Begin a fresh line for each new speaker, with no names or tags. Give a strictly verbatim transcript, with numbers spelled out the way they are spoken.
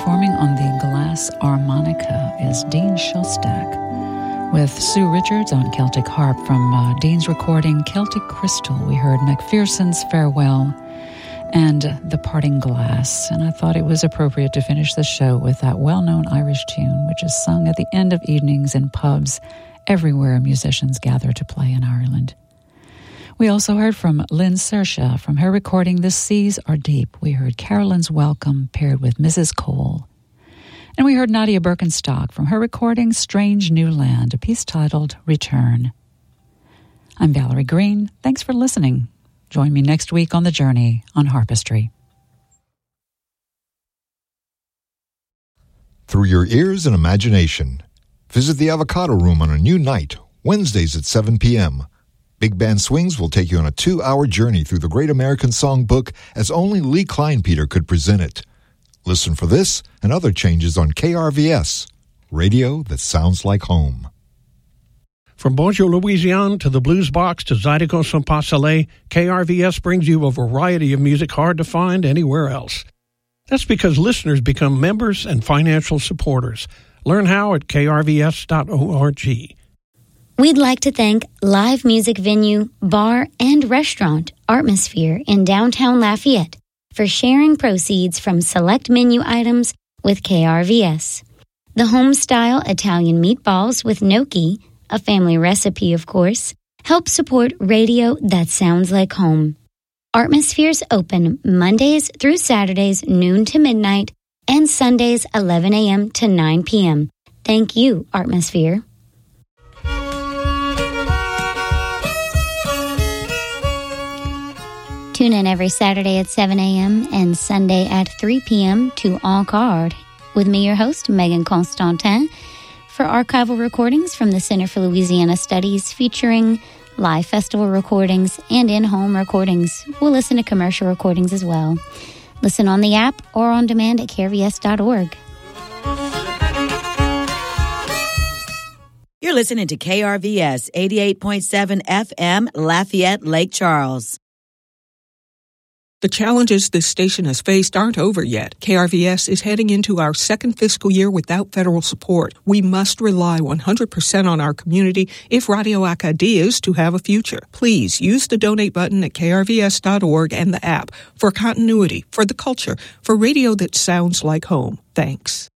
performing on the glass harmonica is Dean Shostak. With Sue Richards on Celtic harp from uh, Dean's recording Celtic Crystal, we heard Macpherson's Farewell and The Parting Glass. And I thought it was appropriate to finish the show with that well-known Irish tune, which is sung at the end of evenings in pubs everywhere musicians gather to play in Ireland. We also heard from Lynn Sersha from her recording The Seas Are Deep. We heard Carolyn's Welcome paired with Missus Cole. And we heard Nadia Birkenstock from her recording Strange New Land, a piece titled Return. I'm Valerie Green. Thanks for listening. Join me next week on The Journey on Harpistry.
Through your ears and imagination, visit the Avocado Room on a new night, Wednesdays at seven p.m. Big Band Swings will take you on a two-hour journey through the Great American Songbook as only Lee Kleinpeter could present it. Listen for this and other changes on K R V S, radio that sounds like home.
From Bonjour Louisiane to the Blues Box to Zydeco and Pas Soleil, K R V S brings you a variety of music hard to find anywhere else. That's because listeners become members and financial supporters. Learn how at k r v s dot org.
We'd like to thank live music venue, bar, and restaurant Artmosphere in downtown Lafayette for sharing proceeds from select menu items with K R V S. The home-style Italian meatballs with gnocchi, a family recipe of course, help support radio that sounds like home. Artmosphere's open Mondays through Saturdays noon to midnight and Sundays eleven a.m. to nine p.m. Thank you, Artmosphere. Tune in every Saturday at seven a.m. and Sunday at three p.m. to En Card with me, your host, Megan Constantin, for archival recordings from the Center for Louisiana Studies featuring live festival recordings and in-home recordings. We'll listen to commercial recordings as well. Listen on the app or on demand at k r v s dot org.
You're listening to K R V S eighty-eight point seven F M, Lafayette, Lake Charles.
The challenges this station has faced aren't over yet. K R V S is heading into our second fiscal year without federal support. We must rely one hundred percent on our community if Radio Acadie is to have a future. Please use the donate button at k r v s dot org and the app for continuity, for the culture, for radio that sounds like home. Thanks.